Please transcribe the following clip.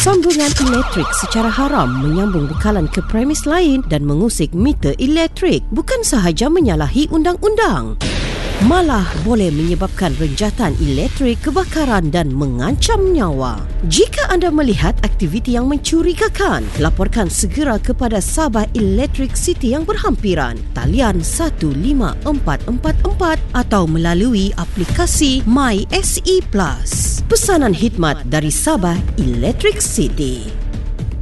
Sambungan elektrik secara haram menyambung bekalan ke premis lain dan mengusik meter elektrik bukan sahaja menyalahi undang-undang, malah boleh menyebabkan renjatan elektrik, kebakaran dan mengancam nyawa. Jika anda melihat aktiviti yang mencurigakan, laporkan segera kepada Sabah Electric City yang berhampiran. Talian 15444 atau melalui aplikasi My SE Plus. Pesanan khidmat dari Sabah Electric City.